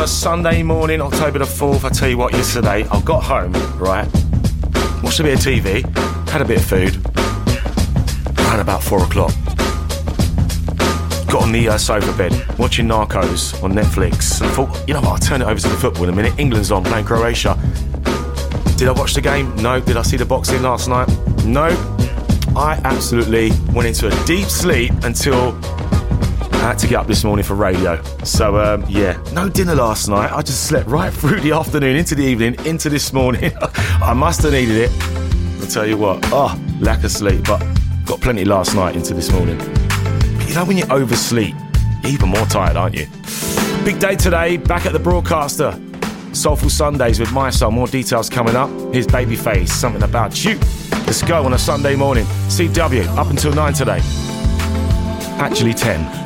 a Sunday morning, October the 4th. I tell you what, yesterday I got home, right, watched a bit of TV, had a bit of food, around about 4 o'clock. Got on the sofa bed, watching Narcos on Netflix, and thought, you know what, I'll turn it over to the football in a minute. England's on, playing Croatia. Did I watch the game? No. Did I see the boxing last night? No. I absolutely went into a deep sleep until I had to get up this morning for radio. So, yeah, no dinner last night. I just slept right through the afternoon, into the evening, into this morning. I must have needed it. I'll tell you what, lack of sleep, but got plenty last night into this morning. But you know, when you oversleep, you're even more tired, aren't you? Big day today, back at the broadcaster. Soulful Sundays with my son. More details coming up. Here's Babyface, Something About You. Let's go on a Sunday morning. CW, up until 9 today. Actually 10.